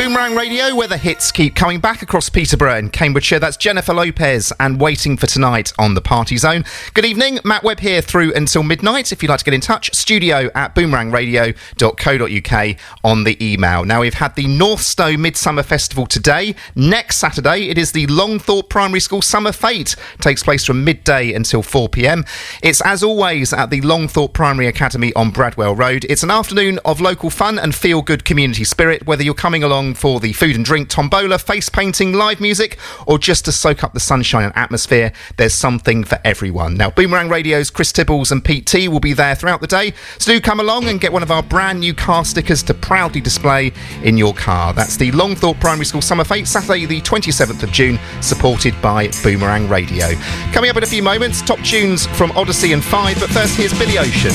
Boomerang Radio, where the hits keep coming back across Peterborough and Cambridgeshire. That's Jennifer Lopez and Waiting for Tonight on the Party Zone. Good evening, Matt Webb here through until midnight. If you'd like to get in touch, studio@boomerangradio.co.uk on the email. Now, we've had the Northstowe Midsummer Festival today. Next Saturday, it is the Longthorpe Primary School Summer Fete. Takes place from midday until 4pm. It's, as always, at the Longthorpe Primary Academy on Bradwell Road. It's an afternoon of local fun and feel-good community spirit, whether you're coming along for the food and drink tombola, face painting, live music, or just to soak up the sunshine and atmosphere. There's something for everyone. Now, Boomerang Radio's Chris Tibbles and Pete T will be there throughout the day, so do come along and get one of our brand new car stickers to proudly display in your car. That's the Longthorpe Primary School Summer Fete, Saturday the 27th of June, supported by Boomerang Radio. Coming up in a few moments, top tunes from Odyssey and Five, but first here's Billy Ocean.